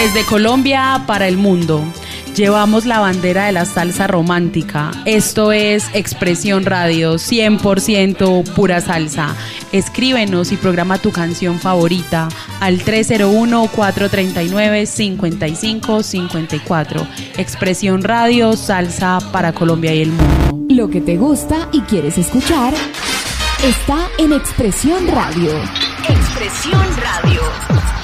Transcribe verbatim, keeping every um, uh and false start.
Desde Colombia para el mundo, llevamos la bandera de la salsa romántica. Esto es Expresión Radio, cien por ciento pura salsa. Escríbenos y programa tu canción favorita al tres cero uno, cuatro tres nueve, cinco cinco cinco cuatro. Expresión Radio, salsa para Colombia y el mundo. Lo que te gusta y quieres escuchar está en Expresión Radio. Expresión Radio.